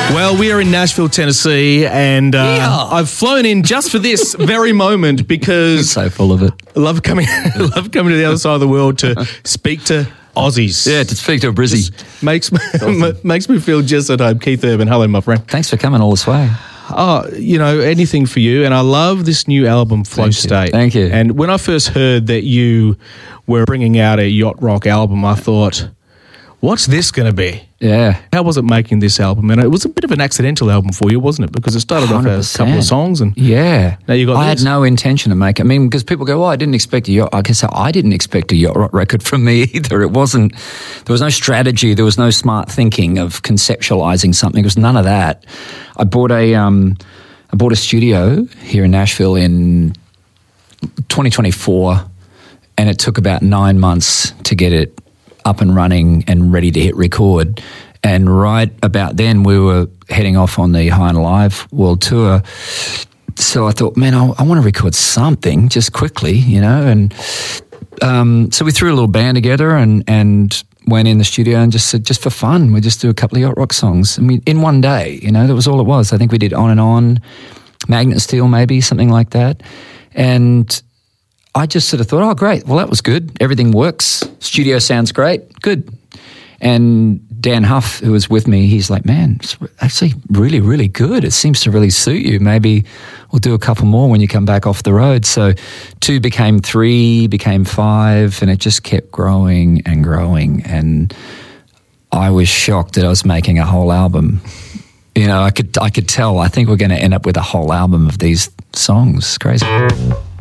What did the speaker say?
Well, we are in Nashville, Tennessee, and I've flown in just for this very moment because so full of it. I love coming to the other side of the world to speak to Aussies. Yeah, to speak to a Brizzy. Makes me feel just at home. Keith Urban, hello, my friend. Thanks for coming all this way. Oh, anything for you. And I love this new album, Flow State. Thank you. And when I first heard that you were bringing out a yacht rock album, I thought, what's this going to be? Yeah. How was it making this album? And it was a bit of an accidental album for you, wasn't it? Because it started off as a couple of songs, and yeah, now you got. I had no intention of making. I mean, because people go, "Oh, I didn't expect a yacht." I guess I didn't expect a yacht rock record from me either. It wasn't. There was no strategy. There was no smart thinking of conceptualizing something. It was none of that. I bought a studio here in Nashville in 2024, and it took about 9 months to get it up and running and ready to hit record. And right about then, we were heading off on the High and Alive World Tour. So I thought, man, I want to record something just quickly, And so we threw a little band together and went in the studio and just said, just for fun, we'll just do a couple of yacht rock songs. And in one day, that was all it was. I think we did On and On, Magnet Steel maybe, something like that. And I just sort of thought, oh, great. Well, that was good. Everything works. Studio sounds great. Good. And Dan Huff, who was with me, he's like, man, it's actually really, really good. It seems to really suit you. Maybe we'll do a couple more when you come back off the road. So 2 became 3, became 5, and it just kept growing and growing. And I was shocked that I was making a whole album. I could tell. I think we're going to end up with a whole album of these songs. It's crazy.